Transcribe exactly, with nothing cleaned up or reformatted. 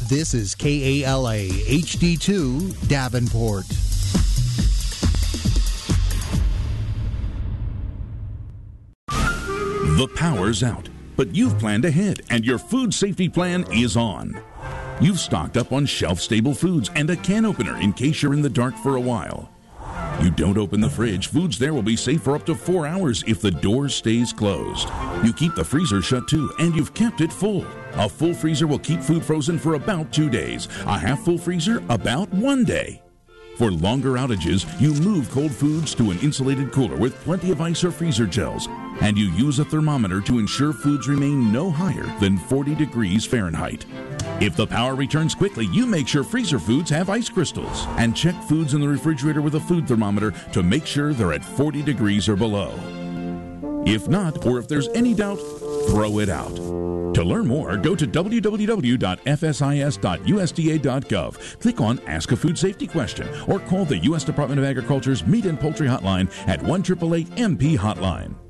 This is K A L A H D two Davenport. The power's out, but you've planned ahead and your food safety plan is on. You've stocked up on shelf-stable foods and a can opener in case you're in the dark for a while. You don't open the fridge, foods there will be safe for up to four hours if the door stays closed. You keep the freezer shut too, and you've kept it full. A full freezer will keep food frozen for about two days. A half-full freezer, about one day. For longer outages, you move cold foods to an insulated cooler with plenty of ice or freezer gels, and you use a thermometer to ensure foods remain no higher than forty degrees Fahrenheit. If the power returns quickly, you make sure freezer foods have ice crystals, and check foods in the refrigerator with a food thermometer to make sure they're at forty degrees or below. If not, or if there's any doubt, throw it out. To learn more, go to w w w dot f s i s dot u s d a dot gov. Click on Ask a Food Safety Question or call the U S Department of Agriculture's Meat and Poultry Hotline at one eight eight eight M P Hotline.